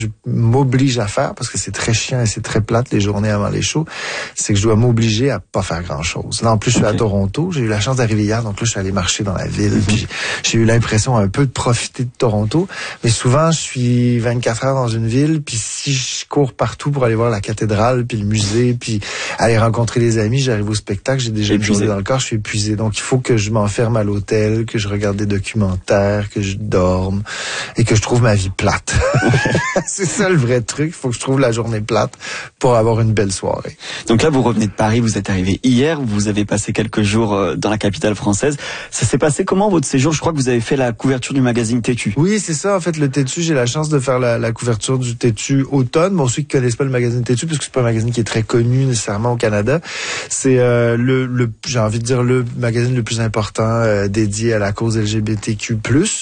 je m'oblige à faire, parce que c'est très chiant et c'est très plate les journées avant les shows, c'est que je dois m'obliger à pas faire grand-chose. Là, en plus, je suis à Toronto. J'ai eu la chance d'arriver hier, donc là, je suis allé marcher dans la ville. Puis j'ai eu l'impression un peu de profiter de Toronto. Mais souvent, je suis 24 heures dans une ville, puis si je cours partout pour aller voir la cathédrale, puis le musée, puis aller rencontrer des amis, j'arrive au spectacle, j'ai déjà une journée dans le corps, je suis épuisé. Donc, il faut que je m'enferme à l'hôtel, que je regarde des documentaires, que je dorme et que je trouve ma vie plate. C'est ça le vrai truc. Il faut que je trouve la journée plate pour avoir une belle soirée. Donc là, vous revenez de Paris, vous êtes arrivé hier, vous avez passé quelques jours dans la capitale française. Ça s'est passé comment votre séjour? Je crois que vous avez fait la couverture du magazine Têtu. Oui, c'est ça. En fait, le Têtu, j'ai la chance de faire la couverture du Têtu automne. Bon, ceux qui connaissent pas le magazine Têtu, parce que c'est pas un magazine qui est très connu nécessairement au Canada, c'est j'ai envie de dire le magazine le plus important dédié à la cause LGBTQ+.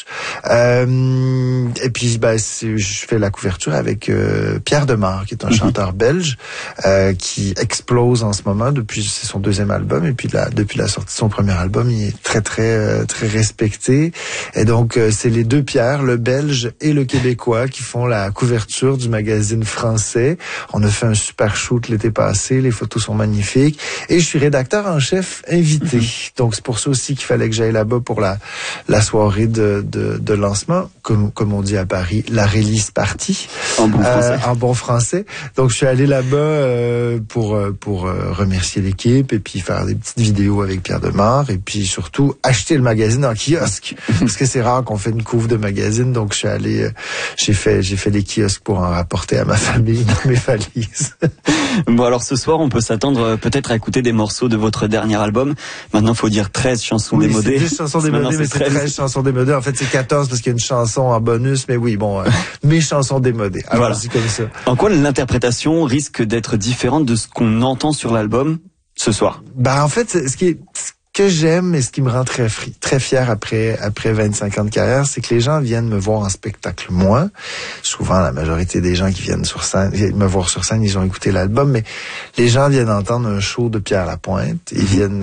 Et puis, je fais la couverture avec Pierre Demar, qui est un chanteur belge qui explose en ce moment c'est son deuxième album, et puis depuis la sortie de son premier album, il est très très très respecté. Et donc c'est les deux Pierre, le belge et le québécois, qui font la couverture du magazine français. On a fait un super shoot l'été passé, les photos sont magnifiques, et je suis rédacteur en chef invité. Donc c'est pour ça aussi qu'il fallait que j'aille là-bas pour la soirée de lancement, comme on dit à Paris, la release party en bon français. Donc je suis allé là-bas pour remercier l'équipe, et puis faire des petites vidéos avec Pierre Demar, et puis surtout acheter le magazine en kiosque, parce que c'est rare qu'on fait une couve de magazine. Donc je suis allé, j'ai fait les kiosques pour en rapporter à ma famille dans mes valises. Bon, alors ce soir, on peut s'attendre peut-être à écouter des morceaux de votre dernier album. Maintenant, faut dire 13 chansons démodées. C'est 10 chansons démodées, mais c'est 13 chansons démodées. En fait, c'est 14 parce qu'il y a une chanson en bonus, mais oui, bon, mes chansons démodées. Alors, voilà. C'est comme ça. En quoi l'interprétation risque d'être différente de ce qu'on entend sur l'album ce soir? En fait, ce que j'aime et ce qui me rend très fier après 25 ans de carrière, c'est que les gens viennent me voir en spectacle moins. Souvent, la majorité des gens qui viennent me voir sur scène, ils ont écouté l'album, mais les gens viennent entendre un show de Pierre Lapointe. Ils viennent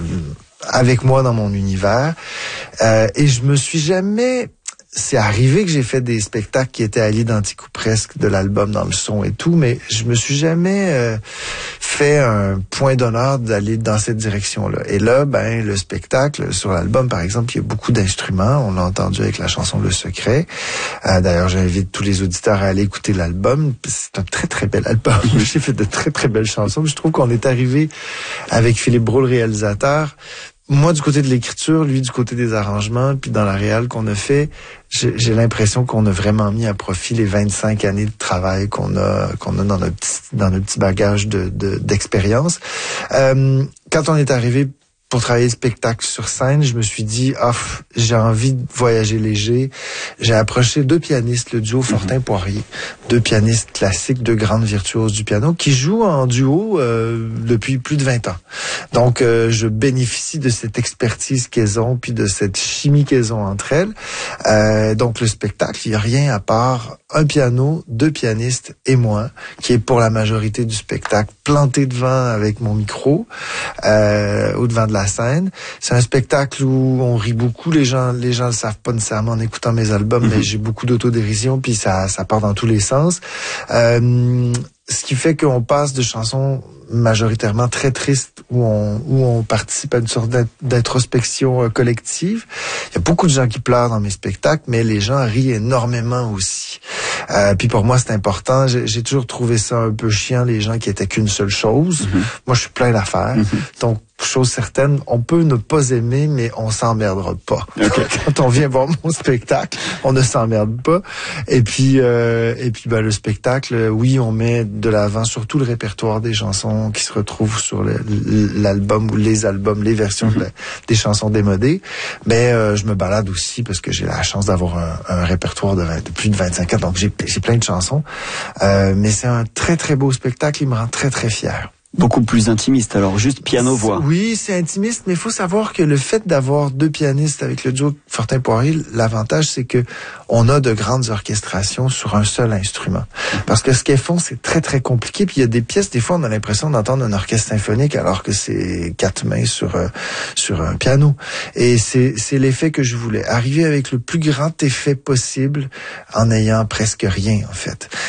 avec moi dans mon univers. Et je me suis jamais... C'est arrivé que j'ai fait des spectacles qui étaient à l'identique ou presque de l'album dans le son et tout, mais je me suis jamais fait un point d'honneur d'aller dans cette direction-là. Et là, le spectacle sur l'album, par exemple, il y a beaucoup d'instruments. On l'a entendu avec la chanson Le Secret. D'ailleurs, j'invite tous les auditeurs à aller écouter l'album. C'est un très, très bel album. J'ai fait de très, très belles chansons. Je trouve qu'on est arrivé avec Philippe Brault, le réalisateur, moi du côté de l'écriture, lui du côté des arrangements, puis dans la réal qu'on a fait, j'ai l'impression qu'on a vraiment mis à profit les 25 années de travail qu'on a dans notre petit bagage d'expérience. Quand on est arrivé pour travailler le spectacle sur scène, je me suis dit, j'ai envie de voyager léger. J'ai approché deux pianistes, le duo Fortin-Poirier, deux pianistes classiques, deux grandes virtuoses du piano, qui jouent en duo depuis plus de 20 ans. Donc, je bénéficie de cette expertise qu'elles ont, puis de cette chimie qu'elles ont entre elles. Donc, le spectacle, il n'y a rien à part un piano, deux pianistes et moi, qui est pour la majorité du spectacle planté devant avec mon micro, au devant de la scène. C'est un spectacle où on rit beaucoup. Les gens le savent pas nécessairement en écoutant mes albums, mais j'ai beaucoup d'autodérision, puis ça part dans tous les sens. Ce qui fait qu'on passe de chansons majoritairement très tristes où on participe à une sorte d'introspection collective. Il y a beaucoup de gens qui pleurent dans mes spectacles, mais les gens rient énormément aussi. Puis pour moi, c'est important. J'ai toujours trouvé ça un peu chiant, les gens qui étaient qu'une seule chose. Moi, je suis plein d'affaires. Donc, chose certaine, on peut ne pas aimer, mais on s'emmerdera pas. Okay. Quand on vient voir mon spectacle, on ne s'emmerde pas. Et puis le spectacle, oui, on met de l'avant surtout le répertoire des chansons qui se retrouvent sur l'album ou les albums, les versions des chansons démodées. Mais je me balade aussi parce que j'ai la chance d'avoir un répertoire de plus de 25 ans. Donc j'ai plein de chansons. Mais c'est un très très beau spectacle. Il me rend très très fier. Beaucoup plus intimiste, alors juste piano-voix. Oui, c'est intimiste, mais il faut savoir que le fait d'avoir deux pianistes avec le duo Fortin-Poirier, l'avantage, c'est que on a de grandes orchestrations sur un seul instrument. Parce que ce qu'elles font, c'est très, très compliqué. Puis il y a des pièces, des fois, on a l'impression d'entendre un orchestre symphonique alors que c'est 4 mains sur un piano. Et c'est l'effet que je voulais. Arriver avec le plus grand effet possible en ayant presque rien, en fait.